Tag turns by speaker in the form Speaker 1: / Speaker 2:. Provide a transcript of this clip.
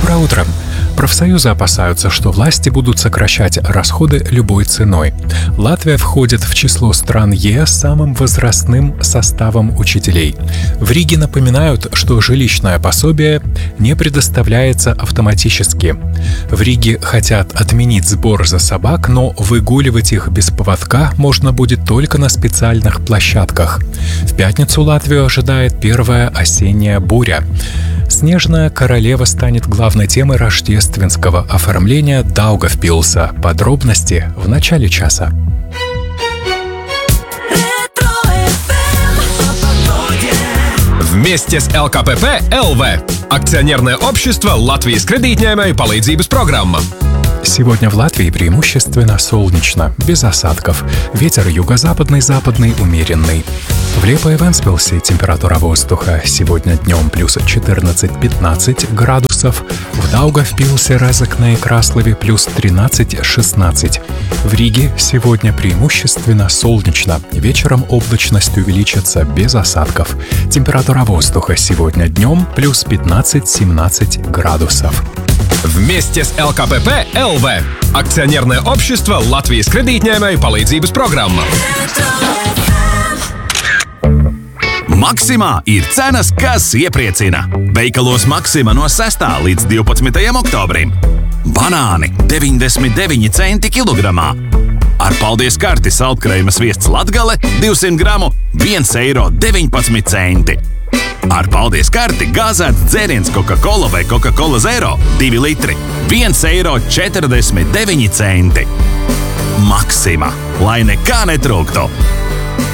Speaker 1: Доброе утро! Профсоюзы опасаются, что власти будут сокращать расходы любой ценой. Латвия входит в число стран ЕС с самым возрастным составом учителей. В Риге напоминают, что жилищное пособие не предоставляется автоматически. В Риге хотят отменить сбор за собак, но выгуливать их без поводка можно будет только на специальных площадках. В пятницу Латвию ожидает первая осенняя буря. Снежная королева станет главной темой рождественского оформления Даугавпилса. Подробности в начале часа.
Speaker 2: Вместе с ЛКПП ЛВ. Акционерное общество Латвijas kredītņēmēju palīdzības программа.
Speaker 1: Сегодня в Латвии преимущественно солнечно, без осадков. Ветер юго-западный, западный, умеренный. В Лепое и Вентспилсе температура воздуха сегодня днем плюс 14-15 градусов. В Даугавпилсе, Резекне и Краслове плюс 13-16. В Риге сегодня преимущественно солнечно. Вечером облачность увеличится без осадков. Температура воздуха сегодня днем плюс 15-17 градусов.
Speaker 2: Вместе с ЛКПП ЛВ. Акционерное общество Латвijas kredītņēmēju palīdzības programma.
Speaker 3: Maksimā ir cenas, kas iepriecina. Veikalos Maksima no 6. līdz 12. oktobrim. Banāni 99 centi kilogramā. Ar paldies karti saldkrējuma sviests Latgale 200 gramu 1,19 eiro. Ar paldies karti gāzēts dzēriens Coca-Cola vai Coca-Cola Zero 2 litri 1,49 eiro. Maksima, lai nekā netrūktu!